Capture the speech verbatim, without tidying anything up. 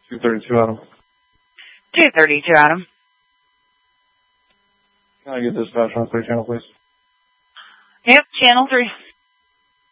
two thirty-two, Adam. two thirty-two, Adam. Can I get dispatch on three channel, please? Yep, channel three.